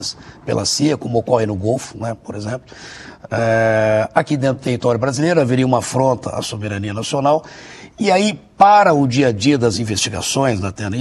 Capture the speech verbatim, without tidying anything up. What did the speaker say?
pela C I A, como ocorre no Golfo, né, por exemplo. É, aqui dentro do território brasileiro haveria uma afronta à soberania nacional. E aí, para o dia a dia das investigações da T N I,